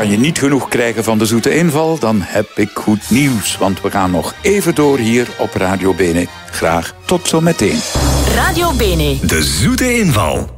kan je niet genoeg krijgen van de zoete inval? Dan heb ik goed nieuws, want we gaan nog even door hier op Radio Bene. Graag tot zo meteen. Radio Bene. De zoete inval.